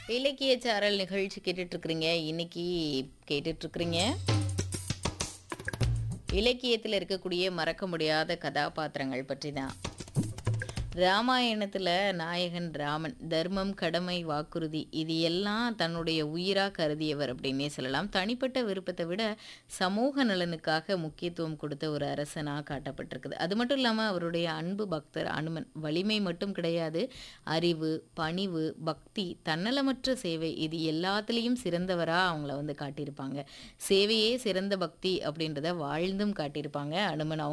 இலக்கிய சாரல் நிகழ்ச்சி கேட்டுட்டு இருக்கிறீங்க. இன்னைக்கு கேட்டுட்டு இருக்கிறீங்க இலக்கியத்தில் இருக்கக்கூடிய மறக்க முடியாத கதாபாத்திரங்கள் பற்றி தான். ராமாயணத்துல நாயகன் ராமன் தர்மம், கடமை, வாக்குறுதி இது எல்லாம் தன்னுடைய உயிரா கருதியவர் அப்படின்னே சொல்லலாம். தனிப்பட்ட விருப்பத்தை விட சமூக நலனுக்காக முக்கியத்துவம் கொடுத்த ஒரு அரசனா காட்டப்பட்டிருக்குது. அது மட்டும் இல்லாம அவருடைய அன்பு பக்தர் அனுமன் வலிமை மட்டும் கிடையாது, அறிவு, பணிவு, பக்தி, தன்னலமற்ற சேவை இது எல்லாத்துலேயும் சிறந்தவரா அவங்கள வந்து காட்டியிருப்பாங்க. சேவையே சிறந்த பக்தி அப்படின்றத வாழ்ந்தும் காட்டியிருப்பாங்க அனுமன்.